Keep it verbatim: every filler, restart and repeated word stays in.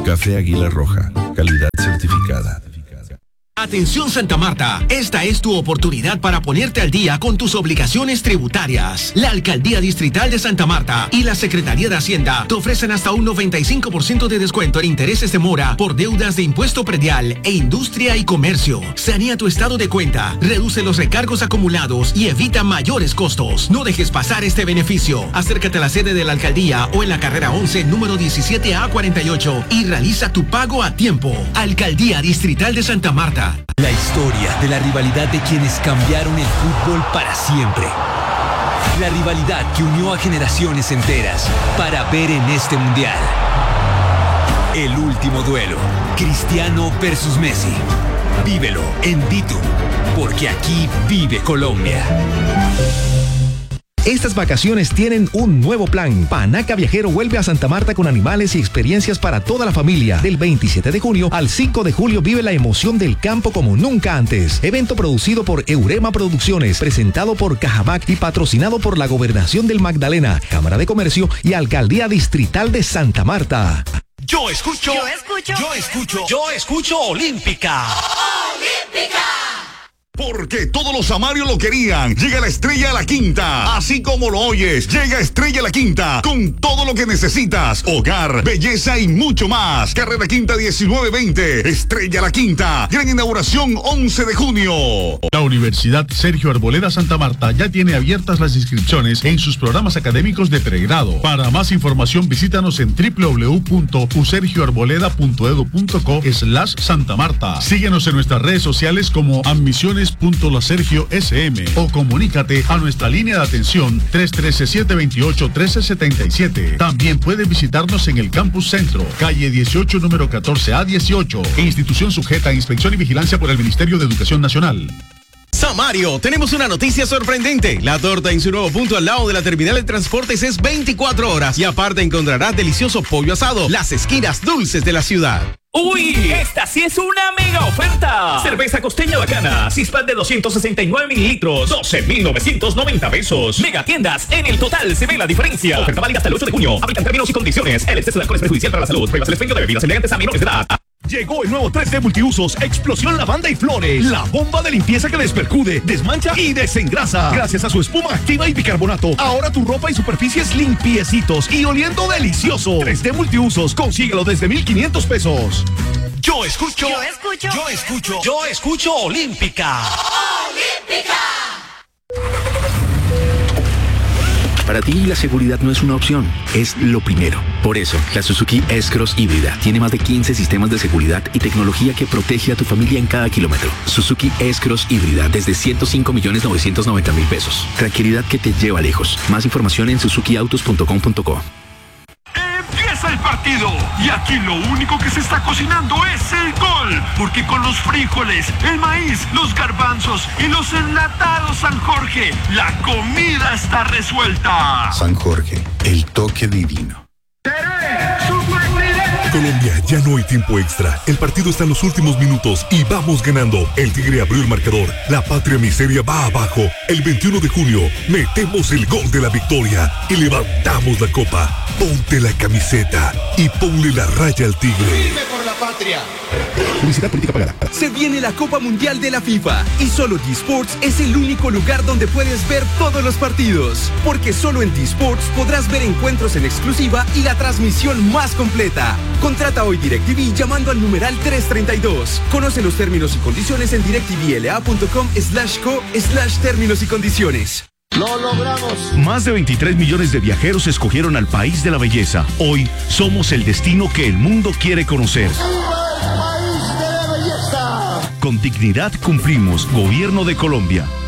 Café Águila Roja, calidad certificada. Atención Santa Marta, esta es tu oportunidad para ponerte al día con tus obligaciones tributarias. La Alcaldía Distrital de Santa Marta y la Secretaría de Hacienda te ofrecen hasta un noventa y cinco por ciento de descuento en intereses de mora por deudas de impuesto predial e industria y comercio. Sanea tu estado de cuenta, reduce los recargos acumulados y evita mayores costos. No dejes pasar este beneficio. Acércate a la sede de la Alcaldía o en la carrera once, número diecisiete A cuarenta y ocho y realiza tu pago a tiempo. Alcaldía Distrital de Santa Marta. La historia de la rivalidad de quienes cambiaron el fútbol para siempre. La rivalidad que unió a generaciones enteras para ver en este mundial. El último duelo. Cristiano versus Messi. Vívelo en Bitum, porque aquí vive Colombia. Estas vacaciones tienen un nuevo plan. Panaca Viajero vuelve a Santa Marta con animales y experiencias para toda la familia. Del veintisiete de junio al cinco de julio vive la emoción del campo como nunca antes. Evento producido por Eurema Producciones, presentado por Cajamac y patrocinado por la Gobernación del Magdalena, Cámara de Comercio y Alcaldía Distrital de Santa Marta. Yo escucho, yo escucho, yo escucho, yo escucho Olímpica. Olímpica. Porque todos los amarios lo querían. Llega la Estrella a la Quinta. Así como lo oyes, llega Estrella a la Quinta con todo lo que necesitas. Hogar, belleza y mucho más. Carrera Quinta diecinueve veinte. Estrella a la Quinta. Gran inauguración once de junio. La Universidad Sergio Arboleda Santa Marta ya tiene abiertas las inscripciones en sus programas académicos de pregrado. Para más información visítanos en w w w punto u sergio arboleda punto edu punto co slash Santa Marta. Síguenos en nuestras redes sociales como admisiones punto la sergio S M o comunícate a nuestra línea de atención tres uno tres, siete dos ocho, uno tres siete siete. También puedes visitarnos en el Campus Centro, calle dieciocho, número catorce A dieciocho, e institución sujeta a inspección y vigilancia por el Ministerio de Educación Nacional. Samario, tenemos una noticia sorprendente. La torta en su nuevo punto al lado de la terminal de transportes es veinticuatro horas y aparte encontrarás delicioso pollo asado, las esquinas dulces de la ciudad. ¡Uy! ¡Esta sí es una mega oferta! Cerveza Costeña Bacana, Cispan de doscientos sesenta y nueve mililitros, doce mil novecientos noventa pesos. Mega tiendas, en el total se ve la diferencia. Oferta válida hasta el ocho de junio. Aplican términos y condiciones. El exceso de alcohol es perjudicial para la salud. Prohíbas el expendio de bebidas elegantes a menores de edad. Llegó el nuevo tres D Multiusos Explosión Lavanda y Flores. La bomba de limpieza que despercude, desmancha y desengrasa. Gracias a su espuma activa y bicarbonato, ahora tu ropa y superficies limpiecitos y oliendo delicioso. tres D Multiusos, consíguelo desde mil quinientos pesos. Yo escucho, yo escucho, yo escucho, yo escucho Olímpica. Olímpica. Para ti la seguridad no es una opción, es lo primero. Por eso, la Suzuki S-Cross híbrida tiene más de quince sistemas de seguridad y tecnología que protege a tu familia en cada kilómetro. Suzuki S-Cross híbrida desde ciento cinco millones novecientos noventa mil pesos. Tranquilidad que te lleva lejos. Más información en suzuki autos punto com punto co. Empieza el partido y aquí lo único que se está cocinando es el gol, porque con los frijoles, el maíz, los garbanzos y los enlatados San Jorge, la comida está resuelta. San Jorge, el toque divino. Colombia, ya no hay tiempo extra. El partido está en los últimos minutos y vamos ganando. El Tigre abrió el marcador. La patria miseria va abajo. El veintiuno de junio metemos el gol de la victoria y levantamos la copa. Ponte la camiseta y ponle la raya al Tigre. ¡Firme por la patria! Publicidad política pagada. Se viene la Copa Mundial de la FIFA y solo T-Sports es el único lugar donde puedes ver todos los partidos. Porque solo en T-Sports podrás ver encuentros en exclusiva y la transmisión más completa. Contrata hoy DirecTV llamando al numeral trescientos treinta y dos. Conoce los términos y condiciones en directvla punto com slash co slash términos y condiciones. ¡Lo logramos! Más de veintitrés millones de viajeros escogieron al país de la belleza. Hoy somos el destino que el mundo quiere conocer. ¡Viva el país de la belleza! Con dignidad cumplimos. Gobierno de Colombia.